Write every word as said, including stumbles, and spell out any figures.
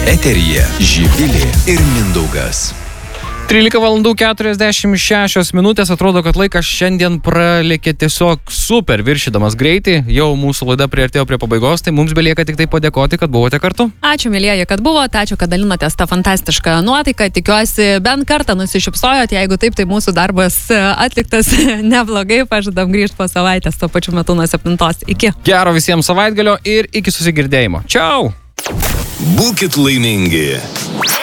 Eteryje Živilė ir Mindaugas. trylika valandų keturiasdešimt šešios minutės, atrodo, kad laikas šiandien pralėkė tiesiog super viršydamas greitį. Jau mūsų laida priartėjo prie pabaigos, tai mums belieka tik tai padėkoti, kad buvote kartu. Ačiū, mėlyjeji, kad buvote, ačiū, kad dalinotės tą fantastišką nuotaiką. Tikiuosi, bent kartą nusišypsojot, jeigu taip, tai mūsų darbas atliktas neblogai. Pažadam grįžti po savaitės, tuo pačiu metu nuo septintos. Iki. Gero visiems savaitgalio ir iki susigirdėjimo. Čiau! Būkit laimingi.